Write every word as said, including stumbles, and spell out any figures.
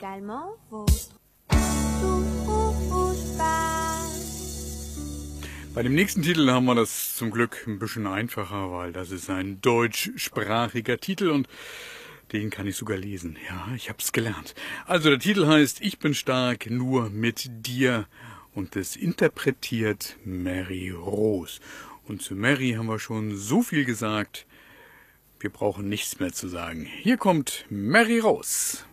également votre Spaß. Bei dem nächsten Titel haben wir das zum Glück ein bisschen einfacher, weil das ist ein deutschsprachiger Titel und den kann ich sogar lesen. Ja, ich hab's gelernt. Also der Titel heißt Ich bin stark nur mit dir und es interpretiert Mary Rose. Und zu Mary haben wir schon so viel gesagt, wir brauchen nichts mehr zu sagen. Hier kommt Mary Rose.